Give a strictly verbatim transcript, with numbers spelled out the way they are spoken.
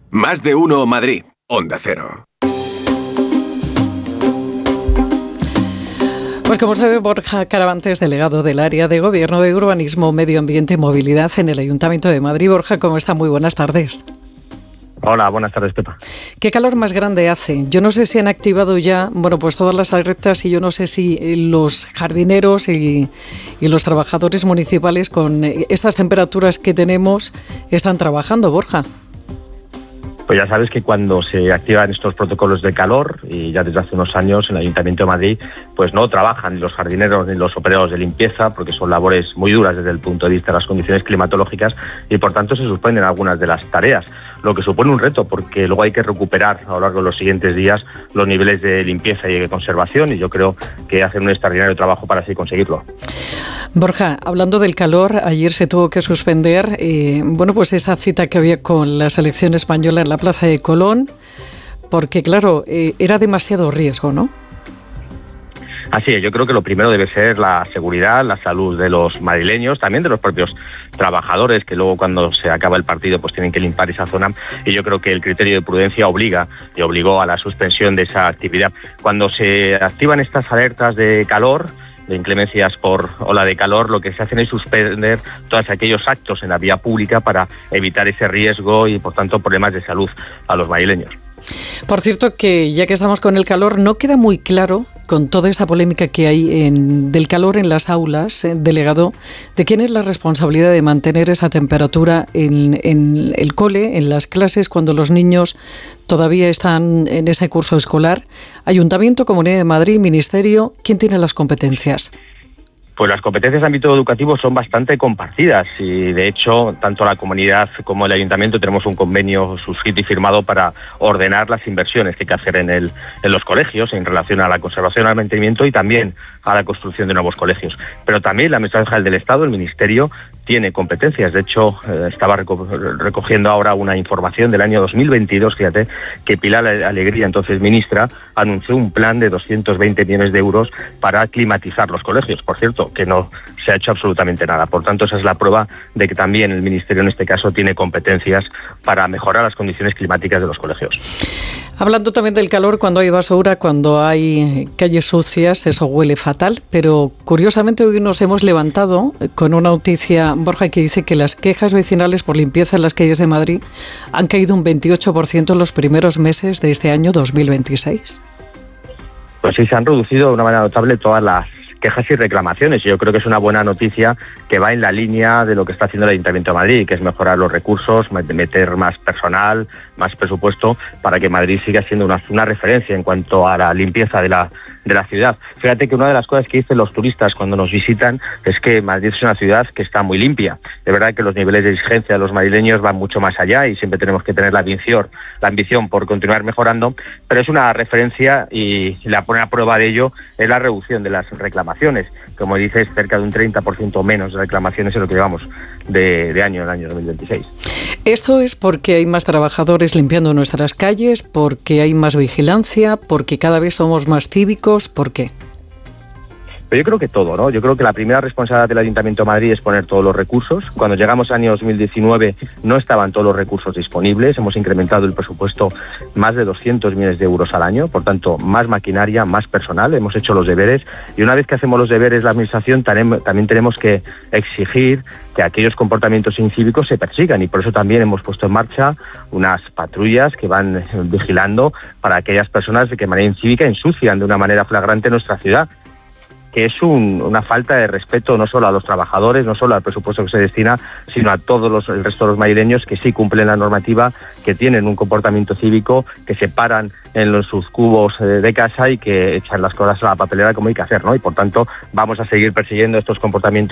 Más de uno Madrid. Onda Cero. Pues como sabe, Borja Caravantes, delegado del área de Gobierno de Urbanismo, Medio Ambiente y Movilidad en el Ayuntamiento de Madrid. Borja, ¿cómo está? Muy buenas tardes. Hola, buenas tardes, Pepa. ¿Qué calor más grande hace? Yo no sé si han activado ya, bueno, pues todas las alertas y yo no sé si los jardineros y, y los trabajadores municipales con estas temperaturas que tenemos están trabajando, Borja. Pues ya sabes que cuando se activan estos protocolos de calor, y ya desde hace unos años en el Ayuntamiento de Madrid, pues no trabajan ni los jardineros ni los operarios de limpieza, porque son labores muy duras desde el punto de vista de las condiciones climatológicas, y por tanto se suspenden algunas de las tareas, lo que supone un reto, porque luego hay que recuperar a lo largo de los siguientes días los niveles de limpieza y de conservación, y yo creo que hacen un extraordinario trabajo para así conseguirlo. Borja, hablando del calor, ayer se tuvo que suspender, eh, bueno, pues esa cita que había con la selección española en la Plaza de Colón, porque claro, eh, era demasiado riesgo, ¿no? Así es, yo creo que lo primero debe ser la seguridad, la salud de los madrileños, también de los propios trabajadores, que luego cuando se acaba el partido pues tienen que limpiar esa zona, y yo creo que el criterio de prudencia obliga y obligó a la suspensión de esa actividad. Cuando se activan estas alertas de calor, de inclemencias por ola de calor, lo que se hacen es suspender todos aquellos actos en la vía pública para evitar ese riesgo y, por tanto, problemas de salud a los madrileños. Por cierto, que ya que estamos con el calor, no queda muy claro, con toda esa polémica que hay en, del calor en las aulas, eh, delegado, de quién es la responsabilidad de mantener esa temperatura en, en el cole, en las clases, cuando los niños todavía están en ese curso escolar. Ayuntamiento, Comunidad de Madrid, Ministerio, ¿quién tiene las competencias? Pues las competencias de ámbito educativo son bastante compartidas y, de hecho, tanto la comunidad como el ayuntamiento tenemos un convenio suscrito y firmado para ordenar las inversiones que hay que hacer en, el, en los colegios en relación a la conservación, al mantenimiento y también a la construcción de nuevos colegios. Pero también la Administración General del Estado, el Ministerio, tiene competencias. De hecho, eh, estaba reco- recogiendo ahora una información del año dos mil veintidós, fíjate, que Pilar Alegría, entonces ministra, anunció un plan de doscientos veinte millones de euros para climatizar los colegios. Por cierto, que no se ha hecho absolutamente nada. Por tanto, esa es la prueba de que también el Ministerio, en este caso, tiene competencias para mejorar las condiciones climáticas de los colegios. Hablando también del calor, cuando hay basura, cuando hay calles sucias, eso huele fatal, pero curiosamente hoy nos hemos levantado con una noticia, Borja, que dice que las quejas vecinales por limpieza en las calles de Madrid han caído un veintiocho por ciento en los primeros meses de este año dos mil veintiséis. Pues sí, se han reducido de una manera notable todas las quejas y reclamaciones. Yo creo que es una buena noticia que va en la línea de lo que está haciendo el Ayuntamiento de Madrid, que es mejorar los recursos, meter más personal, más presupuesto, para que Madrid siga siendo una, una referencia en cuanto a la limpieza de la, de la ciudad. Fíjate que una de las cosas que dicen los turistas cuando nos visitan es que Madrid es una ciudad que está muy limpia. De verdad que los niveles de exigencia de los madrileños van mucho más allá y siempre tenemos que tener la ambición, la ambición por continuar mejorando, pero es una referencia y la pone a prueba de ello es la reducción de las reclamaciones. Como dices, cerca de un treinta por ciento menos de reclamaciones en lo que llevamos de, de año en el año dos mil veintiséis. ¿Esto es porque hay más trabajadores limpiando nuestras calles, porque hay más vigilancia, porque cada vez somos más cívicos? ¿Por qué? Pero yo creo que todo, ¿no? Yo creo que la primera responsabilidad del Ayuntamiento de Madrid es poner todos los recursos. Cuando llegamos al año dos mil diecinueve no estaban todos los recursos disponibles. Hemos incrementado el presupuesto más de doscientos millones de euros al año. Por tanto, más maquinaria, más personal. Hemos hecho los deberes. Y una vez que hacemos los deberes, la Administración también tenemos que exigir que aquellos comportamientos incívicos se persigan. Y por eso también hemos puesto en marcha unas patrullas que van vigilando para aquellas personas que de manera incívica ensucian de una manera flagrante nuestra ciudad, que es un, una falta de respeto no solo a los trabajadores, no solo al presupuesto que se destina, sino a todos los, el resto de los madrileños que sí cumplen la normativa, que tienen un comportamiento cívico, que se paran en los, sus cubos eh, de casa y que echan las cosas a la papelera como hay que hacer, ¿no? Y por tanto vamos a seguir persiguiendo estos comportamientos